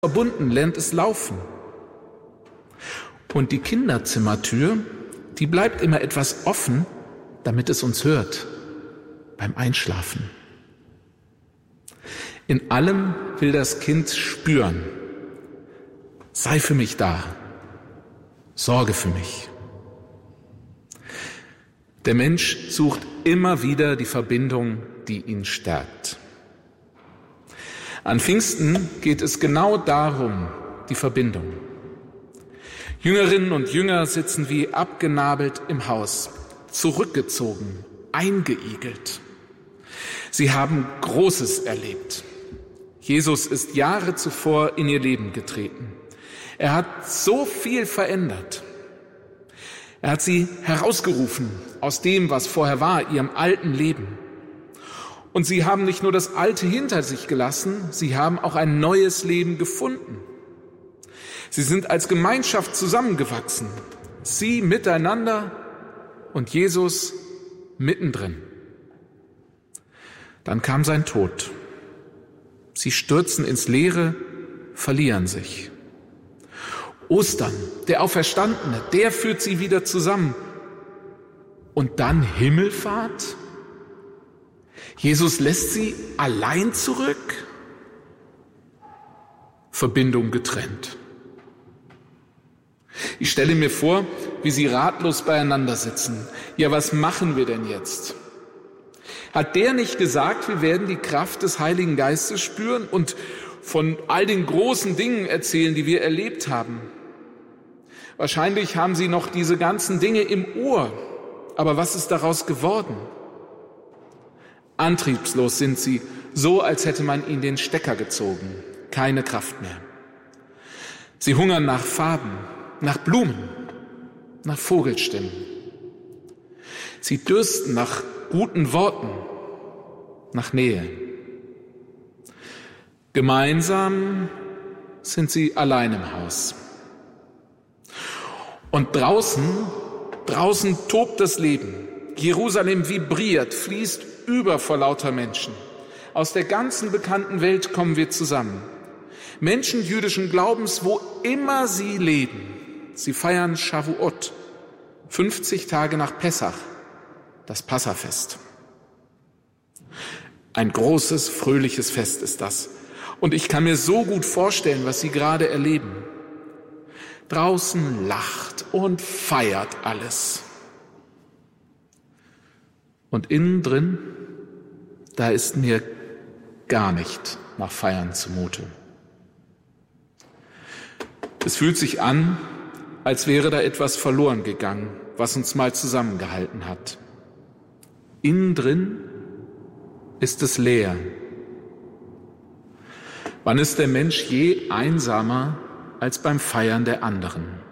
verbunden, lernt es laufen. Und die Kinderzimmertür, die bleibt immer etwas offen, damit es uns hört beim Einschlafen. In allem will das Kind spüren: Sei für mich da, sorge für mich. Der Mensch sucht immer wieder die Verbindung, die ihn stärkt. An Pfingsten geht es genau darum, die Verbindung. Jüngerinnen und Jünger sitzen wie abgenabelt im Haus, zurückgezogen, eingeigelt. Sie haben Großes erlebt. Jesus ist Jahre zuvor in ihr Leben getreten. Er hat so viel verändert. Er hat sie herausgerufen aus dem, was vorher war, ihrem alten Leben. Und sie haben nicht nur das Alte hinter sich gelassen, sie haben auch ein neues Leben gefunden. Sie sind als Gemeinschaft zusammengewachsen, sie miteinander und Jesus mittendrin. Dann kam sein Tod. Sie stürzen ins Leere, verlieren sich. Ostern, der Auferstandene, der führt sie wieder zusammen. Und dann Himmelfahrt? Jesus lässt sie allein zurück? Verbindung getrennt. Ich stelle mir vor, wie sie ratlos beieinander sitzen. Ja, was machen wir denn jetzt? Hat der nicht gesagt, wir werden die Kraft des Heiligen Geistes spüren und von all den großen Dingen erzählen, die wir erlebt haben? Wahrscheinlich haben sie noch diese ganzen Dinge im Ohr. Aber was ist daraus geworden? Antriebslos sind sie, so als hätte man ihnen den Stecker gezogen. Keine Kraft mehr. Sie hungern nach Farben, nach Blumen, nach Vogelstimmen. Sie dürsten nach guten Worten, nach Nähe. Gemeinsam sind sie allein im Haus. Und draußen tobt das Leben. Jerusalem vibriert, fließt über vor lauter Menschen. Aus der ganzen bekannten Welt kommen wir zusammen. Menschen jüdischen Glaubens, wo immer sie leben. Sie feiern Shavuot, 50 Tage nach Pessach, das Passafest. Ein großes, fröhliches Fest ist das. Und ich kann mir so gut vorstellen, was Sie gerade erleben. Draußen lacht und feiert alles. Und innen drin, da ist mir gar nicht nach Feiern zumute. Es fühlt sich an, als wäre da etwas verloren gegangen, was uns mal zusammengehalten hat. Innen drin ist es leer. Wann ist der Mensch je einsamer als beim Feiern der anderen?